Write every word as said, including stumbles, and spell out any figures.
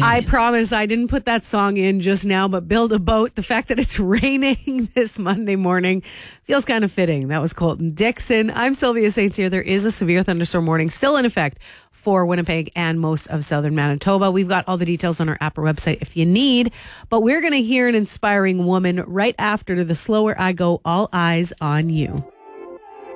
I promise I didn't put that song in just now, but build a boat. The fact that it's raining this Monday morning feels kind of fitting. That was Colton Dixon. I'm Sylvia Saints here. There is a severe thunderstorm warning still in effect for Winnipeg and most of southern Manitoba. We've got all the details on our app or website if you need, but we're going to hear an inspiring woman right after the Slower I Go, All Eyes on You.